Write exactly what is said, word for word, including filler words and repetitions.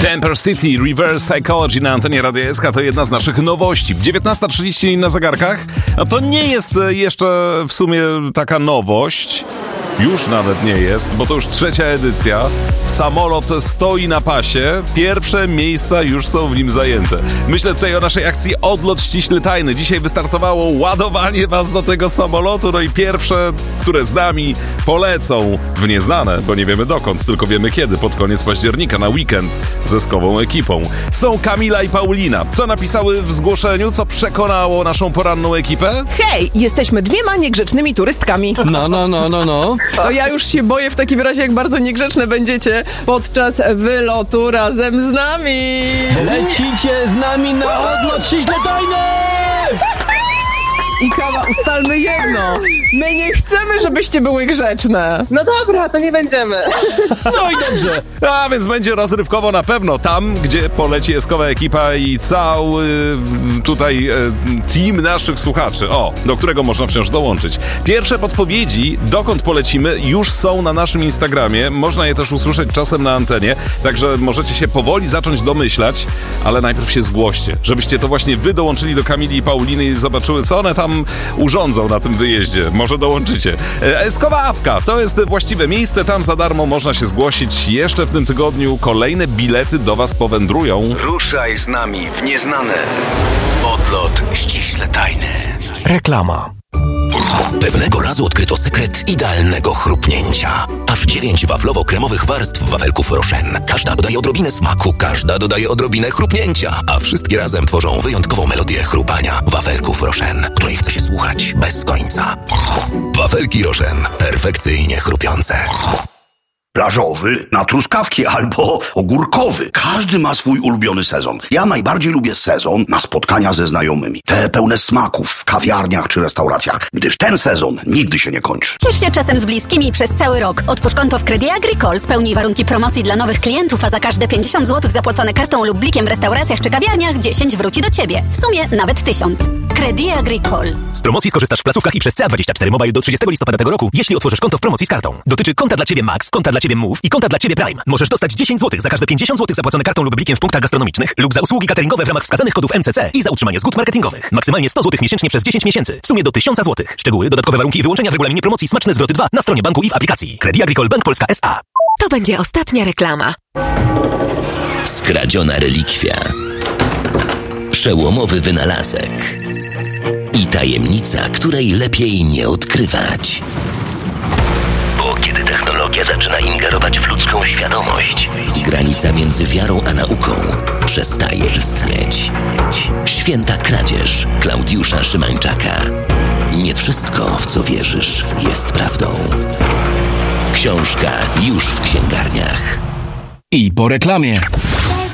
Temper City, Reverse Psychology na antenie Radia S K to jedna z naszych nowości. dziewiętnasta trzydzieści na zegarkach. No to nie jest jeszcze w sumie taka nowość. Już nawet nie jest, bo to już trzecia edycja. Samolot stoi na pasie. Pierwsze miejsca już są w nim zajęte. Myślę tutaj o naszej akcji Odlot ściśle tajny. Dzisiaj wystartowało ładowanie was do tego samolotu. No i pierwsze, które z nami polecą w nieznane, bo nie wiemy dokąd, tylko wiemy kiedy, pod koniec października, na weekend ze skową ekipą. Są Kamila i Paulina. Co napisały w zgłoszeniu? Co przekonało naszą poranną ekipę? Hej, jesteśmy dwiema niegrzecznymi turystkami. No, no, no, no, no. To ja już się boję w takim razie, jak bardzo niegrzeczne będziecie podczas wylotu razem z nami. Lecicie z nami na odlot ściśle tajny! I Kawa, ustalmy jedno. My nie chcemy, żebyście były grzeczne. No dobra, to nie będziemy. No i dobrze. A więc będzie rozrywkowo na pewno tam, gdzie poleci eskowa ekipa i cały tutaj e, team naszych słuchaczy, o, do którego można wciąż dołączyć. Pierwsze podpowiedzi, dokąd polecimy, już są na naszym Instagramie. Można je też usłyszeć czasem na antenie, także możecie się powoli zacząć domyślać, ale najpierw się zgłoście, żebyście to właśnie wy dołączyli do Kamili i Pauliny i zobaczyły, co one tam urządzą na tym wyjeździe. Może dołączycie. Eskowa apka to jest właściwe miejsce. Tam za darmo można się zgłosić. Jeszcze w tym tygodniu kolejne bilety do was powędrują. Ruszaj z nami w nieznane. Odlot ściśle tajny. Reklama. Pewnego razu odkryto sekret idealnego chrupnięcia. Aż dziewięć waflowo-kremowych warstw wafelków Rochen. Każda dodaje odrobinę smaku, każda dodaje odrobinę chrupnięcia, a wszystkie razem tworzą wyjątkową melodię chrupania wafelków Rochen, której chce się słuchać bez końca. Wafelki Rochen. Perfekcyjnie chrupiące. Plażowy na truskawki albo ogórkowy. Każdy ma swój ulubiony sezon. Ja najbardziej lubię sezon na spotkania ze znajomymi. Te pełne smaków w kawiarniach czy restauracjach, gdyż ten sezon nigdy się nie kończy. Ciesz się czasem z bliskimi przez cały rok. Otwórz konto w Credit Agricole, spełnij warunki promocji dla nowych klientów, a za każde pięćdziesiąt złotych zapłacone kartą lub blikiem w restauracjach czy kawiarniach dziesięć wróci do Ciebie. W sumie nawet tysiąc. Credit Agricole. Z promocji skorzystasz w placówkach i przez C A dwadzieścia cztery Mobile do trzydziestego listopada tego roku, jeśli otworzysz konto w promocji z kartą. Dotyczy konta dla Ciebie Max, konta dla Ciebie Move i konta dla Ciebie Prime. Możesz dostać dziesięć złotych za każde pięćdziesiąt złotych zapłacone kartą lub blikiem w punktach gastronomicznych lub za usługi cateringowe w ramach wskazanych kodów M C C i za utrzymanie zgód marketingowych. Maksymalnie sto złotych miesięcznie przez dziesięć miesięcy. W sumie do tysiąc złotych. Szczegóły, dodatkowe warunki i wyłączenia w regulaminie promocji Smaczne Zwroty dwa na stronie banku i w aplikacji. Credit Agricole Bank Polska S A. To będzie ostatnia reklama. Skradziona relikwia. Przełomowy wynalazek. I tajemnica, której lepiej nie odkrywać. Bo kiedy technologia zaczyna ingerować w ludzką świadomość, granica między wiarą a nauką przestaje istnieć. Święta kradzież Klaudiusza Szymańczaka. Nie wszystko, w co wierzysz, jest prawdą. Książka już w księgarniach. I po reklamie.